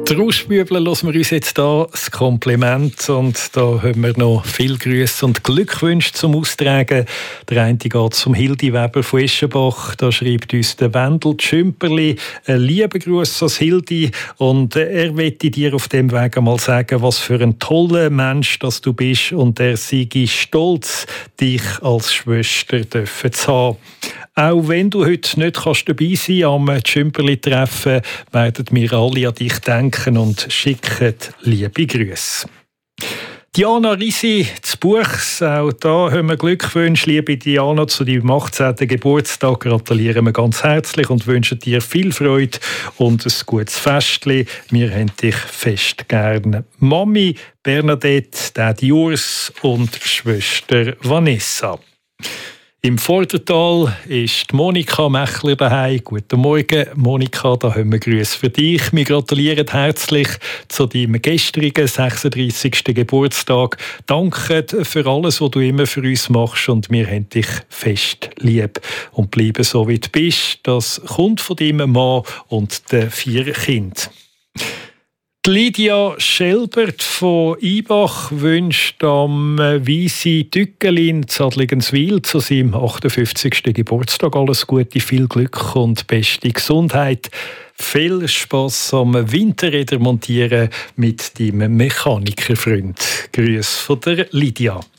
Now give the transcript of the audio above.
Die Rauschbübel hören wir uns jetzt hier das Kompliment und da haben wir noch viel Grüße und Glückwünsche zum Austragen. Der eine geht zum Hildi Weber von Eschenbach, da schreibt uns der Wendel Schümperli einen lieben Gruß an Hildi und er möchte dir auf dem Weg einmal sagen, was für ein toller Mensch dass du bist und er sei stolz, dich als Schwester zu haben. Auch wenn du heute nicht dabei sein kannst am Schümperli-Treffen, werden wir alle an dich denken und schicken liebe Grüße. Diana Risi zu Buchs, auch da haben wir Glückwünsche, liebe Diana, zu deinem 18. Geburtstag. Gratulieren wir ganz herzlich und wünschen dir viel Freude und ein gutes Festchen. Wir haben dich fest gern. Mami Bernadette, Daddy Urs und Schwester Vanessa. Im Vordertal ist die Monika Mechler daheim. Guten Morgen, Monika, da haben wir Grüße für dich. Wir gratulieren herzlich zu deinem gestrigen 36. Geburtstag. Danke für alles, was du immer für uns machst und wir haben dich fest lieb. Und bleibe so, wie du bist. Das kommt von deinem Mann und den 4 Kindern. Lydia Schelbert von Ibach wünscht am Weisi Tückelin Zadligenswil zu seinem 58. Geburtstag alles Gute, viel Glück und beste Gesundheit. Viel Spass am Winterräder montieren mit deinem Mechanikerfreund. Grüß von der Lydia.